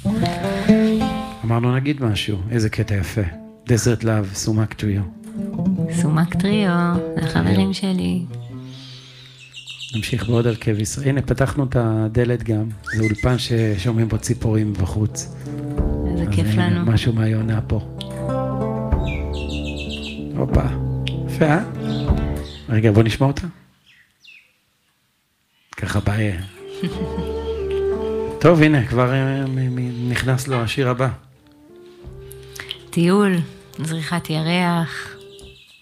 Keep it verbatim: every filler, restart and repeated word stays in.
אמרנו נגיד משהו, איזה קטע יפה. Desert Love, סומק טריו. סומק טריו, החברים שלי. נמשיך בעוד הרכב ישראל. הנה, פתחנו את הדלת גם. זה אולפן ששומעים בו ציפורים בחוץ. איזה כיף לנו. משהו מהיונה פה. הופה. יפה, אה? רגע, בוא נשמע אותה. ככה בעיה. טוב, הנה, כבר נכנס לו השיר הבא. טיול, זריחת ירח.